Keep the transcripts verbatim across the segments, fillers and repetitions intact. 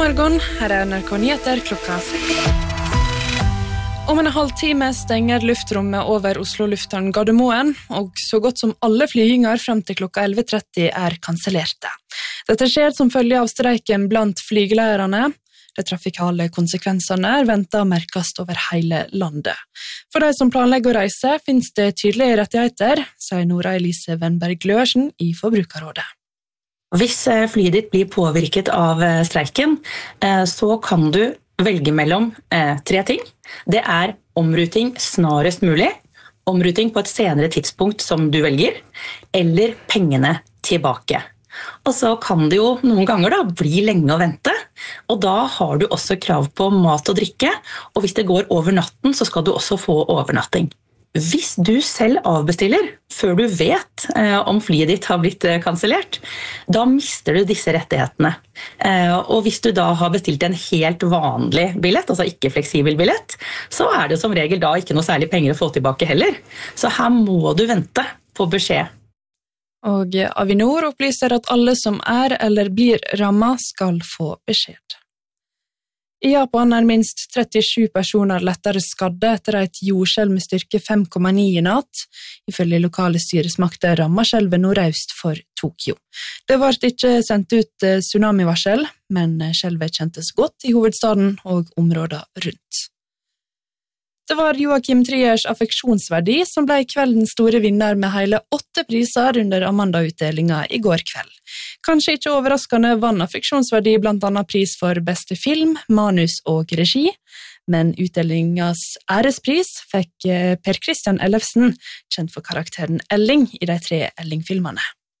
morgen, her er N R K Nyheter klokka seks. Om en halv time stenger luftrommet over Oslo lufthavn Gardermoen, og så godt som alle flyginger frem til klokka elleve tretti er kansellerte. Dette skjer som følge av streiken blant flygeleierne. De trafikale konsekvensene er ventet å merkes over hele landet. For de som planlegger å reise, finnes det tydelige rettigheter, sier Nora Elise Wenberg Løersen i Forbrukerrådet. Hvis flyet ditt blir påvirket av streiken, så kan du velge mellom tre ting. Det er omruting snarest mulig, omruting på et senere tidspunkt som du velger, eller pengene tilbake. Og så kan det jo noen ganger da bli lenge å vente, og da har du også krav på mat og drikke, og hvis det går over natten, så skal du også få overnatting. Hvis du selv avbestiller før du vet eh, om flyet ditt har blitt eh, kansellert, da mister du disse rettighetene. Eh, og hvis du da har bestilt en helt vanlig billett, altså ikke fleksibel billett, så er det som regel da ikke noe særlig penger å få tilbake heller. Så her må du vente på beskjed. Og Avinor opplyser at alle som er eller blir rammet skal få beskjed. I Japan er minst trettisju personer lettere skadde etter et jordskjelv med styrke fem komma ni i natt. Ifølge lokale styresmakter rammet skjelvet nordøst for Tokyo. Det ble ikke sendt ut tsunamivarsel, men skjelvet kjentes godt i hovedstaden og områder rundt. Det var Joachim Triers affeksjonsverdi som ble kveldens store vinner med hele åtte priser under Amanda-utdelingen i går kveld. Kanskje ikke overraskende vann affeksjonsverdi blant annet pris for beste film, manus og regi, men utdelingens ærespris fikk Per Christian Ellefsen, kjent for karakteren Elling i de tre Elling-filmene.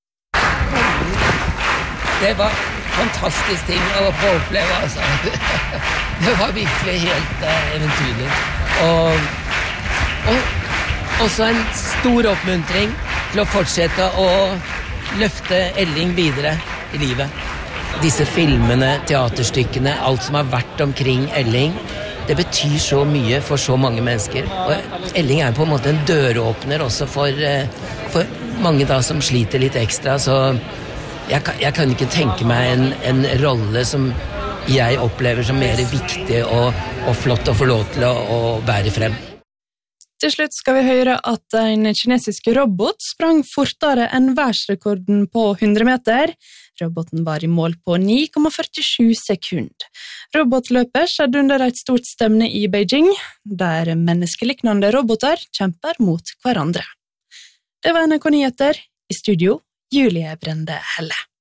Det var fantastisk ting å få oppleve, altså. Det var virkelig helt uh, eventyrlig. Og, og også en stor oppmuntring til å fortsette å løfte Elling videre i livet. Disse filmene, teaterstykkene, alt som har vært omkring Elling, det betyr så mye for så mange mennesker. Og Elling er på en måte en døråpner også for, for mange da som sliter litt ekstra, så jeg kan, jeg kan ikke tenke meg en, en rolle som jeg opplever som mer viktig og, og flott å få lov til å, å bære frem. Til slutt skal vi høre at en kinesisk robot sprang fortere enn verdensrekorden på hundre meter. Roboten var i mål på ni komma førtisju sekund. Robotløpet skjedde under et stort stevne i Beijing, der menneskeliknende roboter kjemper mot hverandre. Det var N R K Nyheter, i studio Julie Brende Helle.